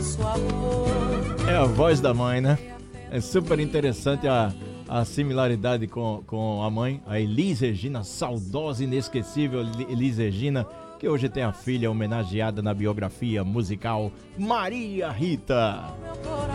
É a voz da mãe, né? É super interessante a similaridade com a mãe, a Elis Regina, saudosa, inesquecível Elis Regina, que hoje tem a filha homenageada na biografia musical Maria Rita.